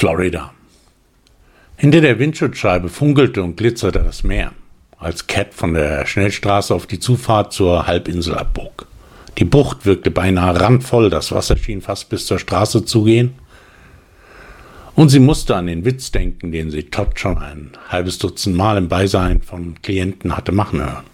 Florida. Hinter der Windschutzscheibe funkelte und glitzerte das Meer, als Cat von der Schnellstraße auf die Zufahrt zur Halbinsel abbog. Die Bucht wirkte beinahe randvoll, das Wasser schien fast bis zur Straße zu gehen. Und sie musste an den Witz denken, den sie Todd schon ein halbes Dutzend Mal im Beisein von Klienten hatte machen hören.